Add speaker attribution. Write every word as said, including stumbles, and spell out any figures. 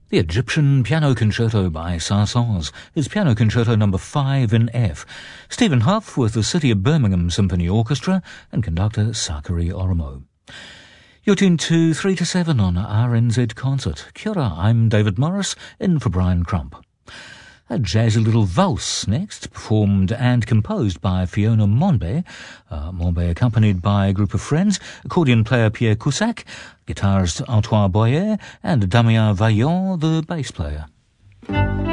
Speaker 1: The Egyptian Piano Concerto by Saint-Saëns is Piano Concerto number five in F. Stephen Huff with the City of Birmingham Symphony Orchestra and conductor Sakari Oromo. You're tuned to three to seven on R N Z Concert. Kia ora, I'm David Morris, in for Brian Crump. A jazzy little valse next, performed and composed by Fiona Monbe. Uh, Monbe accompanied by a group of friends, accordion player Pierre Coussac, guitarist Antoine Boyer, and Damien Vaillant, the bass player.